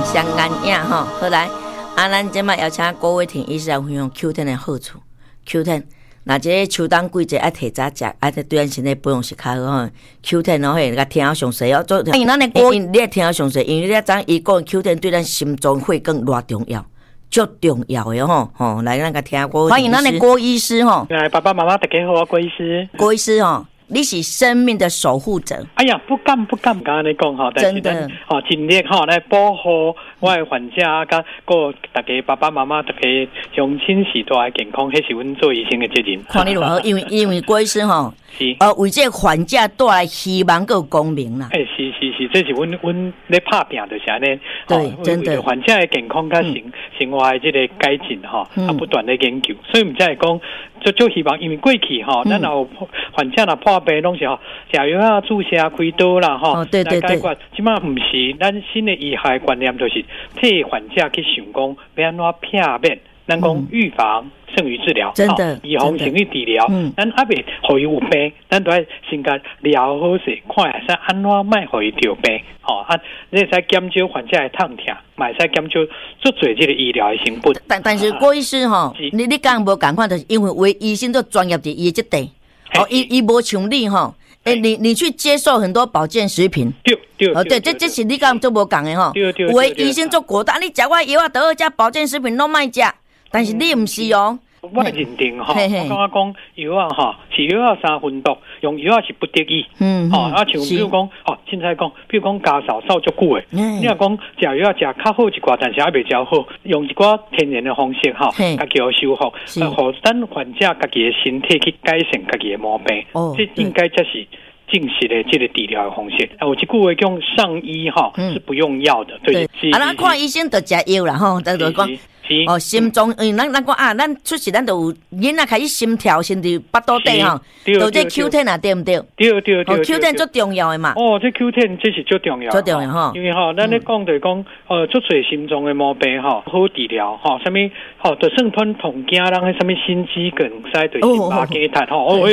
上眼影吼。好来，咱即摆邀请郭伟霆医师来分享 Q10 的好处。Q10，那这个秋冬季节爱提早食，爱对咱身体保养是较好吼。Q10 吼，迄个听好详细哦。因为咱的郭，你也听好详细，因为你知伊讲 Q10 对咱心脏血管偌重要。足重要的吼，来咱个听郭，欢迎咱的郭医师吼。 来，爸爸妈妈大家好，郭医师。 郭医师吼，你是生命的守护者。 哎呀，不敢，刚刚你讲吼， 真的吼，尽力吼来保护我的患者，甲个大家爸爸妈妈大家乡亲时代健康，迄是阮做医生的责任。 看你如何？因为郭医师吼，为这患者带来希望个光明啦。 是，这是阮咧拍拼就是安尼。 对，真的。 患者的健康甲生活的这个改进吼，不断咧研究，所以毋才会讲，就希望因为过去吼，咱有患者若破病拢是吼，食药啊、注射、开刀啦吼， 对， 来解决。即马毋是，咱新的医学观念就是替患者去想讲要安怎避免。咱讲预防胜于治疗， 真的， 预防胜于治疗。咱还未互伊有病，咱都要先甲疗好势，看下使安怎卖互伊着病。你使减少患者的痛痛，嘛使减少足侪这个医疗的成本。 但是郭医师吼，你讲无共款，就是因为为医生都专业伫伊即块，伊无像你吼。你去接受很多保健食品，对，这是你讲做无共的吼。有的医生做果断，你食我药啊，倒去食保健食品拢卖食。但是你唔是哦， 我认定吼，我感觉讲药啊吼，是药啊三分毒，用药啊是不得已，像比如讲凊彩讲，比如讲家嫂扫足久诶，你若讲食药啊食较好一寡，但是还未较好，用一寡天然的方式吼，家己要修复，互咱患者家己的身体去改善家己的毛病，这应该才是正式的这个治疗的方式。有一句话讲上医哈是不用药的，对。 咱看医生就食药啦吼，就讲。心脏，咱讲咱出事，咱就有囡仔开始心跳，甚至巴肚底吼，就这 Q10 啊，对唔对？ 对。 Q10 最重要的嘛。 这 Q10 这是最重要， 最重要哈。 因为咱咧讲就讲，足侪心脏的毛病好治疗什么就算吞痛惊，人迄什么心肌梗塞，对心麻鸡痰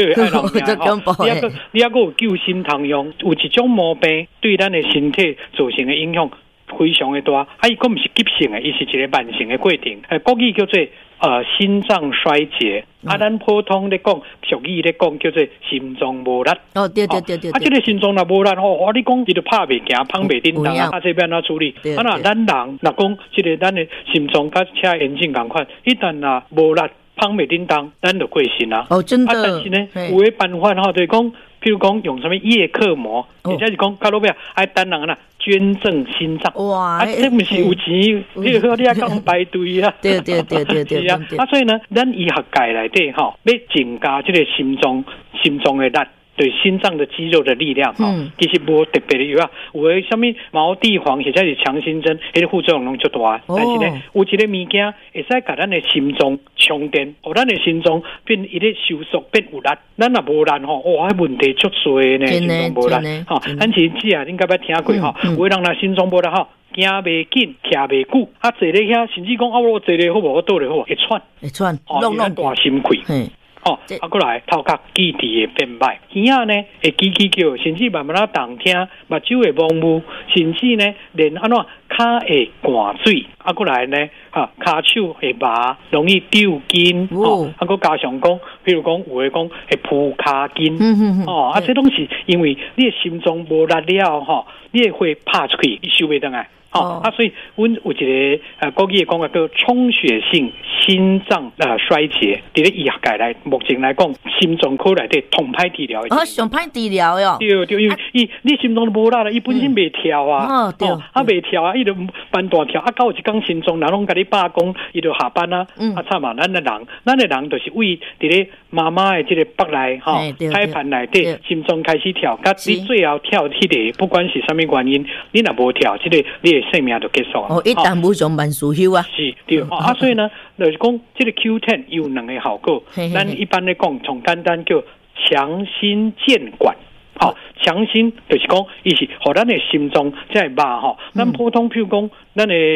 你还有救心糖用，有一种毛病对咱的身体造成的影响。非常的大，伊个毋是急性的，伊是一个慢性的过程。国语叫做心脏衰竭，咱普通咧讲，俗语咧讲叫做心脏无力。 对。 这个心脏若无力你讲伊就拍袂行，捧袂叮当，这边怎处理？那咱人若讲，这个咱的心脏甲车引擎共款，一旦若无力，捧袂叮当，咱就过身啦。 真的。 但是呢，有的办法就是讲，譬如讲用什么叶克膜，或者是讲到落尾爱等人啦。捐赠心脏，哇！这不是有钱，你说你要讲排队啊？ 对， 是啊。所以呢，咱医学界内底要增加这个心脏的力。对心脏的肌肉的力量其实无特别的药啊，有的什么毛地黄或者是强心针，迄个副作用拢足大。但是呢，有一个物件会使甲咱的心脏充电，互咱的心脏变伊咧收缩变有力。咱若无力迄问题足多呢，心脏无力咱前次啊，应该捌听过有的人若心脏无力行袂紧，徛袂久，坐咧遐，甚至讲我坐咧好无，我倒咧好，会喘，弄大心溃。过来头壳基地会变歹，耳仔呢会叽叫，甚至慢慢动听，目睭会模糊，甚至呢连安怎骹会寒水，过来呢骹手会麻，容易抽筋，过加上讲，比如讲有的讲会扑骹筋，这拢是因为你的心脏无力了你的血拍出去，伊收袂倒来。所以阮有一个国语讲叫充血性心脏衰竭，伫咧医学界来目前来讲，心脏科内底上歹治疗。 上歹治疗哟。对， 因为你心脏无力啦，伊本身袂跳啊，袂跳啊，伊就班大跳，到有一天心脏人拢甲你罢工，伊就下班啊，惨嘛，咱的人就是为伫咧妈妈的这个腹内胎盘内底，心脏开始跳，甲你最后跳迄个，不管是什么原因，你若无跳，这个你生命就结束了。 一旦无上万事休啊。 是，对。所以呢，就是讲这个 Q10 有两个效果。咱一般咧讲，从简单叫强心健管。强心就是讲，伊是互咱的心脏在麻咱普通譬如讲，咱的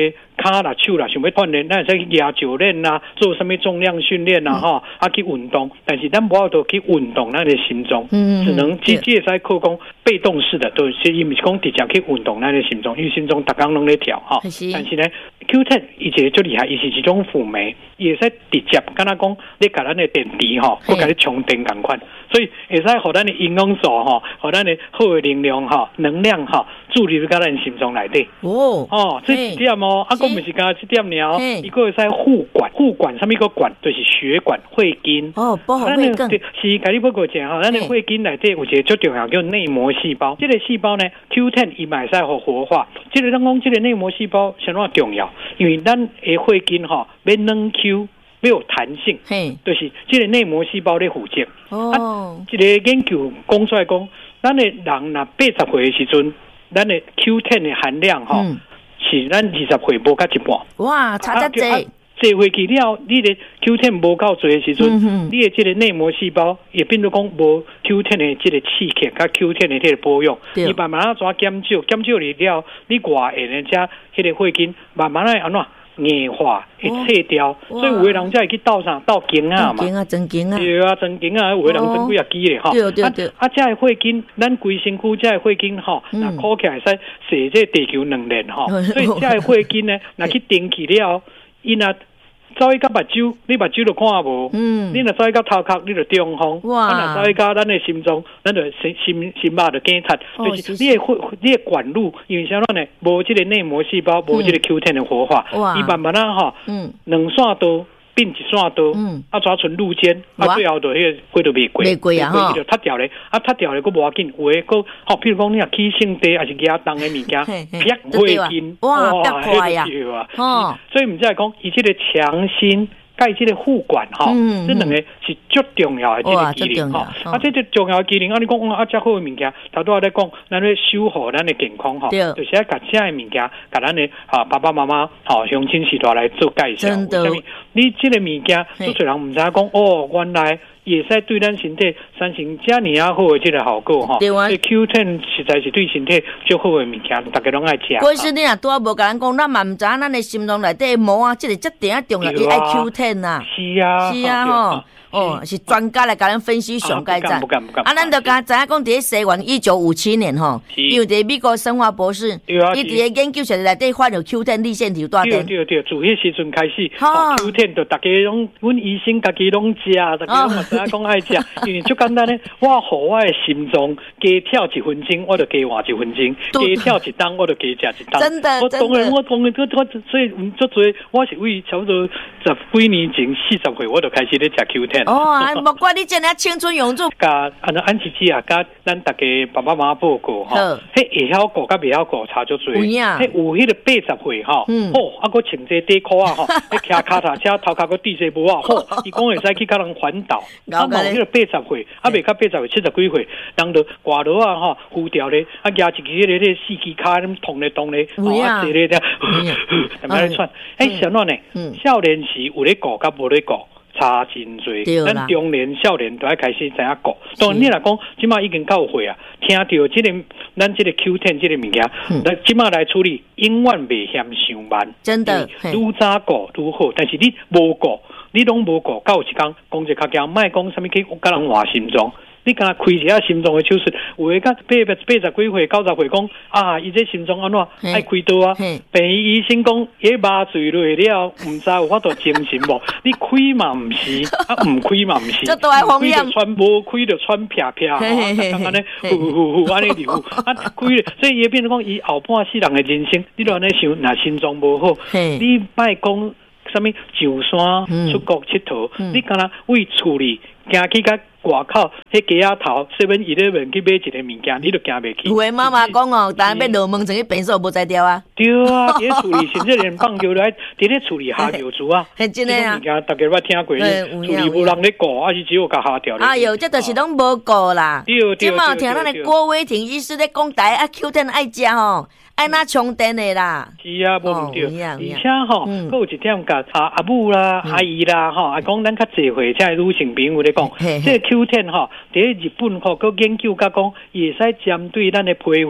骹啦、手啦，想要锻炼，咱会使压脚链啦，做什么重量训练啦，去运动。但是咱无法度去运动咱的心脏，只能直接在靠讲被动式的，就是伊毋是讲直接去运动咱的心脏，因为心脏逐工拢咧跳但是呢 ，Q10 伊一个最厉害，伊是一种辅酶，伊会使直接，敢若讲你甲咱的电池我甲你充电共款，所以会使互咱的营养素互咱的好的能量能量注入到咱心脏内底。这一点啊，佫毋是干这点尔，伊佫会使护管啥物个管，就是血管、血筋。 保护血管。 是，甲你报告者咱的血筋内底有一个最重要叫内膜细胞。这个细胞呢 ，Q10 伊嘛会使互活化。这个咱讲这个内膜细胞相当重要，因为咱的血筋要软 Q。没有弹性，就是这个内膜细胞的负责。这个研究讲出来讲，咱的人若80岁的时阵，咱的 Q10 的含量是咱20岁无到一半。 哇，差得多。 坐回去了，你的 Q10 无够多的时阵，你的这个内膜细胞也变做讲无 Q10 的这个刺激，甲 Q10 的这个保养，你慢慢怎减少了，你外缘的遮迄个血筋慢慢安怎？硬化会切掉，所以有的人才会去斗啥斗筋嘛， 增筋啊， 对啊，增筋啊，有的人增几啊支咧对。 这的血筋，咱规身躯这的血筋那考起来使射这地球2年所以这的血筋呢，若去顶起了，伊若走去到目睭，你目睭就看无。你若走去到头壳，你就中风。若走去到咱的心脏，咱就心肉就紧塌。就是你的管路，因为啥呢？无这个内膜细胞，无这个 Q10 的活化，伊慢慢两线道变一线道，抓存路肩，最后就迄个过就袂过啊，就塌掉咧，塌掉咧，佫无要紧，有诶佫譬如讲你若起性地还是压重诶物件，撇血筋， 快啊！所以毋只系讲，伊即个强心。介即个护管这两个是最重要的这个机能这最重要的机能，你讲遮好的物件，头拄仔咧讲，咱咧守护咱的健康就是要甲遮的物件，甲咱的爸爸妈妈乡亲时代来做介绍。为什么？你这个物件，做侪人毋知讲原来也使对咱身体产生遮尔好的这个效果对啊。 Q10 实在是对身体最好的物件，大家拢爱食。 过去你若拄仔无甲咱讲，咱嘛毋知咱的心脏内底膜啊，这个这点重要，伊爱 Q10 啊。是啊是专家来甲咱分析上介赞。咱就甲知影讲，伫西元1957年因为伫美国生化博士，伊伫个研究室内底发现 Q10 粒线条大灯。 对，自迄时阵开始，Q10 就大家拢，阮医生家己拢食，大家拢嘛知影讲爱食，因为最简单咧，我互我的心脏加跳1分钟，我就加换1分钟；加跳1档，我就加食1档。 真的， 我当然，所以足多，我是为差不多10几年前40岁，我就开始咧食 Q10。 莫怪你真系青春永驻。 甲安琪姐甲咱大家爸爸妈妈报告迄会晓顾甲袂晓顾差足多。迄有迄个80岁佫穿这底裤迄骑脚踏车头壳佫地这无伊讲会使去甲人环岛。无迄个80岁，袂到80岁70几岁，人就挂落扶掉咧，举一支迄个四支骹咁痛咧动咧，坐咧这，怎么来喘？啥喏呢？少年时有咧顾甲无咧顾。差真多，咱中年少年都要开始知影顾。当然你来讲，即马已经够岁啊，听到这个咱这个 Q10 这个物件，咱即马来处理，永远袂嫌上慢。 真的， 愈早顾愈好。但是你无顾，你拢无顾，到有一天讲一较惊，莫讲啥物去甲人换心脏。你敢开一下心脏的手术，有诶，甲80几岁、90岁讲伊这心脏安怎爱开刀啊？病医生讲，伊麻醉落了，毋知有法度精神无？你开嘛毋是，毋开嘛毋是， 这都系风险。 无开就喘啪啪，刚刚咧呼安尼流，开咧，所以伊变成讲，伊后半世人的人生，你都安尼想，若心脏无好，你莫讲啥物上山出国佚佗，你敢若为处理。行去甲外口迄街仔头7-11去买一个物件，你都行袂去。 有诶妈妈讲当然要落门前去便所无才调啊。 对啊，伫咧处理甚至连放球来，伫咧处理下流族啊。 真诶啊！ 物件大家捌听过，处理无人咧顾，还是只有甲下调咧。 哎哟，这就是拢无顾啦。即马听咱的郭伟霆医师咧讲台Q10 爱食爱哪充电的啦？ 是啊，无毋对，而且佫有一点甲阿母啦、阿姨啦，讲咱较济岁，即女性朋友咧讲，即个 Q10 伫日本佫研究甲讲，会使针对咱的皮肤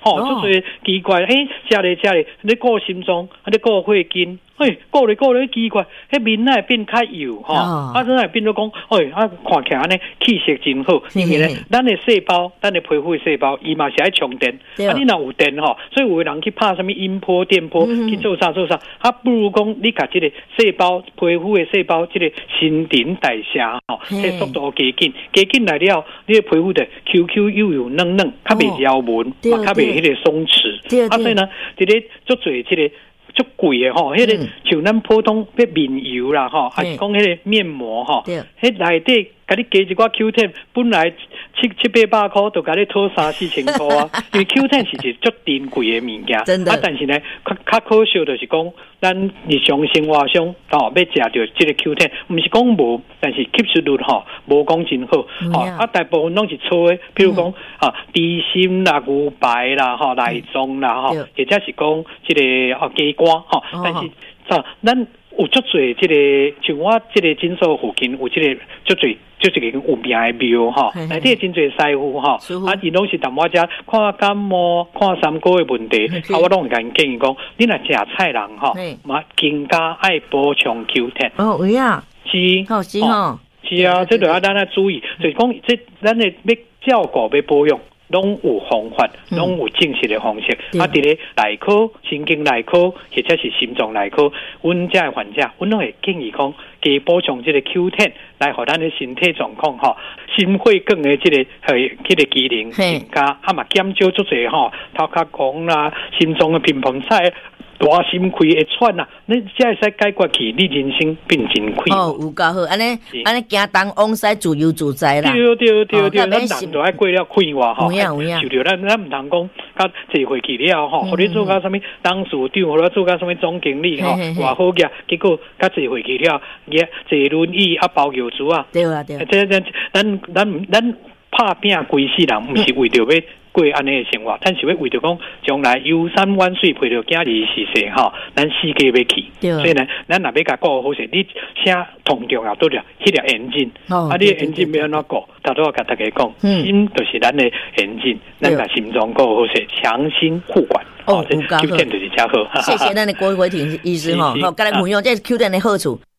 做最奇怪，食咧，你顾心脏，你顾血筋。顾咧奇怪，迄面会变较油真系变咗讲，看起来安尼气色真好，因为咧，咱的细胞，咱的皮肤的细胞，伊嘛是爱充电，你若有电所以有的人去拍什么音波、电波去做啥，不如讲你甲这个细胞、皮肤的细胞，这个新陈代谢这速度加紧来了，你的皮肤的 QQ 又嫩，较袂腰纹，较袂迄个松弛，所以呢，这个做做这个。足贵的迄个像咱普通的面油啦还是讲迄个面膜迄内底甲你加一寡 Q10， 本来700-800块，就甲你拖3-4千块啊！因为 Q10 是一足珍贵的物件， 真的。 但是呢，较可惜就是讲，咱日常生活上要食到这个 Q10， 不是讲无，但是吸收率无讲真好。大部分拢是错的，比如讲低心啦、牛排啦、内脏啦或者是讲这个鸡肝但是咱有足侪这个，像我这个诊所附近有这个足侪。就是一个有名的庙内底真侪师傅伊拢是淡薄仔看感冒、看3个月问题，我拢会甲因建议讲，你若食菜人嘛更加爱补充 Q10。 有啊， 是啊，这就要咱注意，就是讲这咱的要照顾要保养。拢有方法，拢有正式的方式。伫咧内科、神经内科或者是心脏内科，阮遮的患者，阮拢会建议讲，加补充这个 Q10，来互咱的身体状况心血管的这个机能增加，嘛减少足侪头壳讲啦，心脏的乒乓菜。大心开会喘你才会使解决去，你人生变真快。 有够好，安尼行东往西自由自在啦。 对，咱人就爱过了快活受着咱唔通讲，甲坐回去了或者做到什么董事长，或者做到什么总经理偌好嘅，结果甲坐回去了，坐轮椅包药珠对， 咱拍拼规世人，唔是为着要过安尼的生活，但是要为着讲将来游山玩水，陪着囝儿是世咱世界要去，所以呢，咱若要甲顾好势，你啥同重要都着迄条眼睛，你的眼睛要安怎顾？头拄我甲大家讲，心就是咱的眼睛，咱把心脏顾好势，强心护管。 有够好， 就是遮好。 谢谢咱的郭伟霆医师甲咱分享这 Q10 的好处。